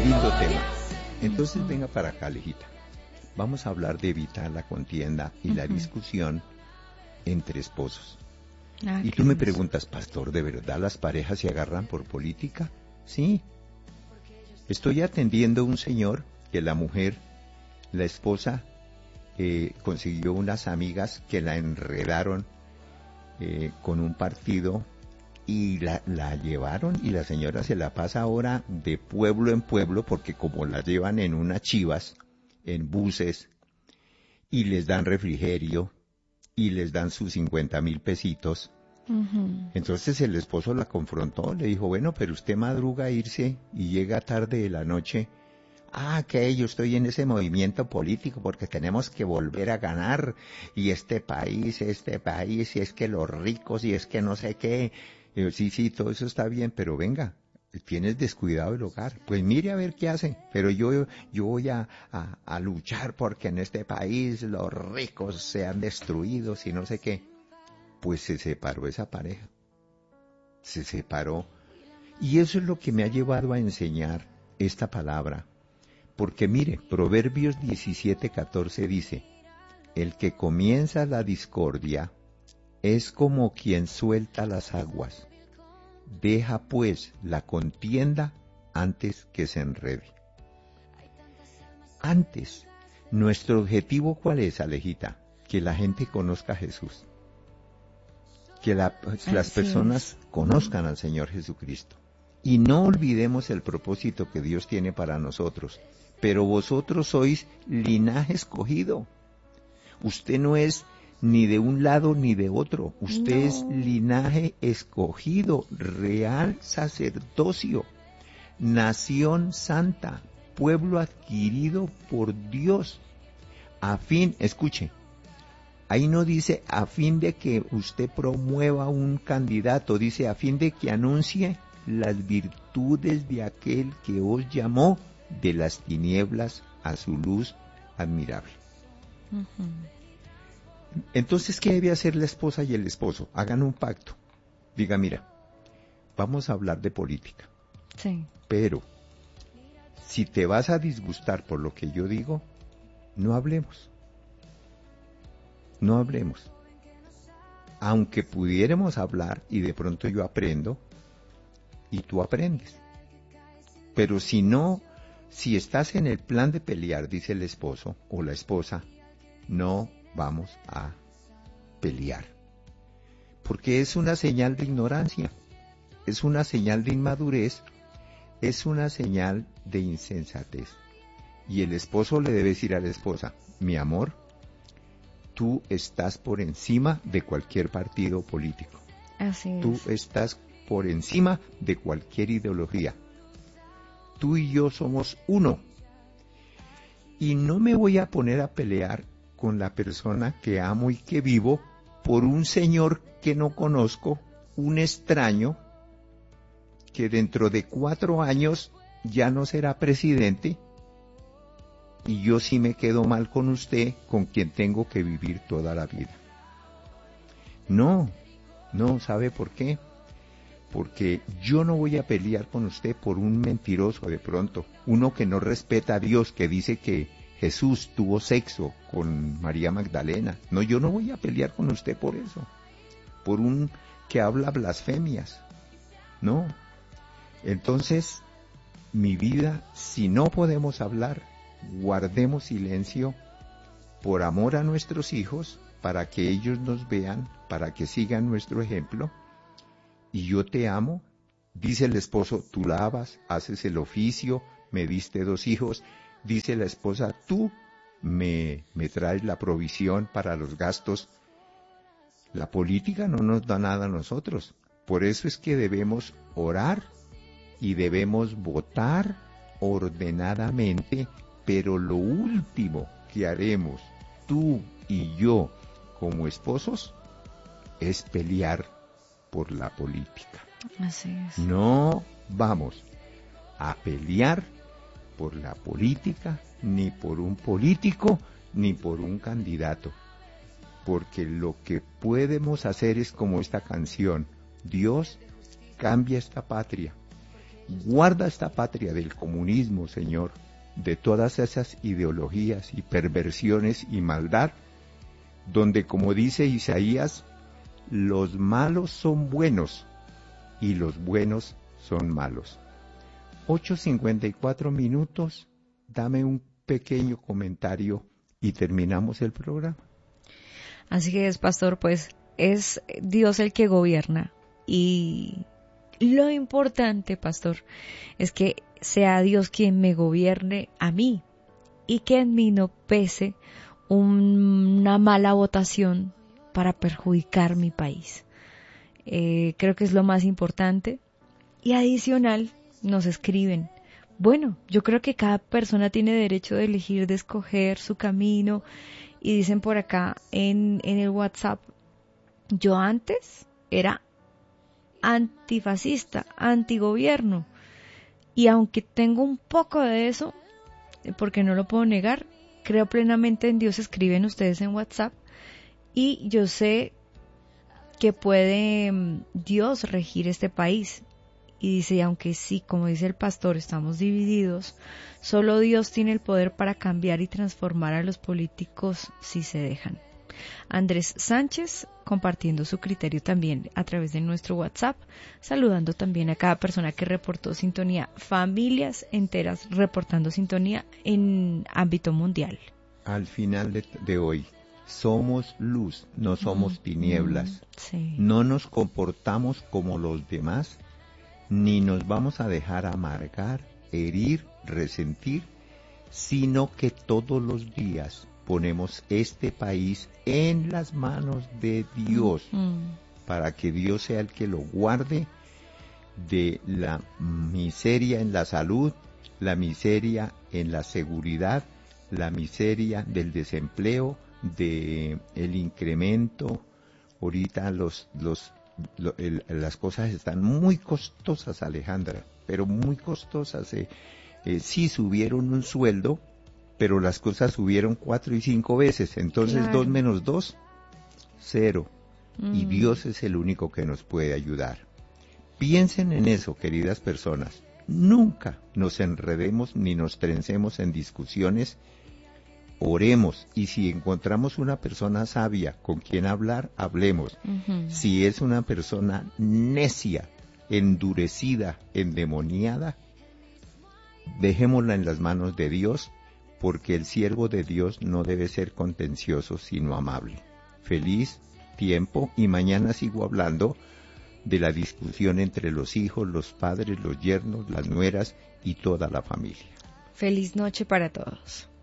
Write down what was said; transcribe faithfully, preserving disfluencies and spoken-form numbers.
lindo tema. Entonces venga para acá, Alejita. Vamos a hablar de evitar la contienda y uh-huh. la discusión entre esposos. Ah, y tú me preguntas, pastor, ¿de verdad las parejas se agarran por política? Sí. Estoy atendiendo a un señor que la mujer, la esposa, eh, consiguió unas amigas que la enredaron eh, con un partido y la, la llevaron, y la señora se la pasa ahora de pueblo en pueblo, porque como la llevan en unas chivas, en buses, y les dan refrigerio, y les dan sus cincuenta mil pesitos. Uh-huh. Entonces el esposo la confrontó, le dijo, bueno, pero usted madruga a irse y llega tarde de la noche. Ah, que yo estoy en ese movimiento político porque tenemos que volver a ganar, y este país, este país, y es que los ricos, y es que no sé qué. Y yo, sí, sí, todo eso está bien, pero venga, tienes descuidado el hogar. Pues mire a ver qué hace, pero yo, yo voy a, a, a luchar porque en este país los ricos sean destruidos y no sé qué. Pues se separó esa pareja, se separó. Y eso es lo que me ha llevado a enseñar esta palabra. Porque mire, Proverbios diecisiete catorce dice, el que comienza la discordia es como quien suelta las aguas. Deja pues la contienda antes que se enrede. Antes, nuestro objetivo ¿cuál es, Alejita? Que la gente conozca a Jesús. Que la, las personas conozcan al Señor Jesucristo. Y no olvidemos el propósito que Dios tiene para nosotros. Pero vosotros sois linaje escogido. Usted no es ni de un lado ni de otro. Usted no. Es linaje escogido, real sacerdocio, nación santa, pueblo adquirido por Dios. A fin, escuche, ahí no dice a fin de que usted promueva un candidato, dice a fin de que anuncie las virtudes de aquel que os llamó de las tinieblas a su luz admirable. Uh-huh. Entonces, ¿qué debe hacer la esposa y el esposo? Hagan un pacto. Diga, mira, vamos a hablar de política. Sí. Pero, si te vas a disgustar por lo que yo digo, no hablemos. No hablemos. Aunque pudiéramos hablar y de pronto yo aprendo y tú aprendes. Pero si no, si estás en el plan de pelear, dice el esposo o la esposa, no vamos a pelear. Porque es una señal de ignorancia, es una señal de inmadurez, es una señal de insensatez. Y el esposo le debe decir a la esposa, mi amor, tú estás por encima de cualquier partido político. Así es. Tú estás por encima de cualquier ideología. Tú y yo somos uno. Y no me voy a poner a pelear con la persona que amo y que vivo por un señor que no conozco, un extraño, que dentro de cuatro años ya no será presidente, y yo sí me quedo mal con usted, con quien tengo que vivir toda la vida. No, no, ¿sabe por qué? Porque yo no voy a pelear con usted por un mentiroso de pronto, uno que no respeta a Dios, que dice que Jesús tuvo sexo con María Magdalena. No, yo no voy a pelear con usted por eso, por un que habla blasfemias. No. Entonces, mi vida, si no podemos hablar, guardemos silencio por amor a nuestros hijos, para que ellos nos vean, para que sigan nuestro ejemplo. Y yo te amo, dice el esposo, tú lavas, haces el oficio, me diste dos hijos. Dice la esposa, tú me, me traes la provisión para los gastos. La política no nos da nada a nosotros. Por eso es que debemos orar y debemos votar ordenadamente, pero lo último que haremos tú y yo como esposos es pelear por la política. Así es. No vamos a pelear por la política, ni por un político, ni por un candidato. Porque lo que podemos hacer es como esta canción, Dios cambia esta patria, Guarda esta patria del comunismo, Señor, de todas esas ideologías y perversiones y maldad, donde, como dice Isaías, los malos son buenos y los buenos son malos. ocho cincuenta y cuatro minutos, dame un pequeño comentario y terminamos el programa. Así que es, pastor, pues es Dios el que gobierna, y lo importante, pastor, es que sea Dios quien me gobierne a mí, y que en mí no pese un, una mala votación para perjudicar mi país. Eh, creo que es lo más importante. Y adicional, nos escriben, bueno, yo creo que cada persona tiene derecho de elegir, de escoger su camino, y dicen por acá en, en el WhatsApp, yo antes era antifascista, antigobierno, y aunque tengo un poco de eso, porque no lo puedo negar, creo plenamente en Dios, escriben ustedes en WhatsApp, y yo sé que puede Dios regir este país. Y dice, y aunque sí, como dice el pastor, estamos divididos, solo Dios tiene el poder para cambiar y transformar a los políticos si se dejan. Andrés Sánchez compartiendo su criterio también a través de nuestro WhatsApp, saludando también a cada persona que reportó sintonía, familias enteras reportando sintonía en ámbito mundial. Al final de, de hoy, somos luz, no somos tinieblas. Mm, sí. No nos comportamos como los demás, ni nos vamos a dejar amargar, herir, resentir, sino que todos los días ponemos este país en las manos de Dios, Mm. para que Dios sea el que lo guarde de la miseria en la salud, la miseria en la seguridad, la miseria del desempleo, de el incremento. Ahorita los los Lo, el, las cosas están muy costosas, Alejandra, pero muy costosas. Eh, eh, sí subieron un sueldo, pero las cosas subieron cuatro y cinco veces. Entonces, Claro. dos menos dos, cero. Mm. Y Dios es el único que nos puede ayudar. Piensen en eso, queridas personas. Nunca nos enredemos ni nos trencemos en discusiones. Oremos, y si encontramos una persona sabia con quien hablar, hablemos. Uh-huh. Si es una persona necia, endurecida, endemoniada, dejémosla en las manos de Dios, porque el siervo de Dios no debe ser contencioso, sino amable. Feliz tiempo, y mañana sigo hablando de la discusión entre los hijos, los padres, los yernos, las nueras y toda la familia. Feliz noche para todos.